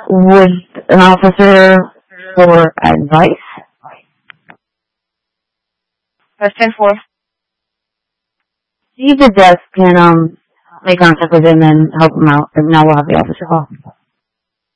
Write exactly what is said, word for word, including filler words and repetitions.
with an officer for advice. Press ten four. See if the desk can um make contact with him and help him out, and now we'll have the officer call.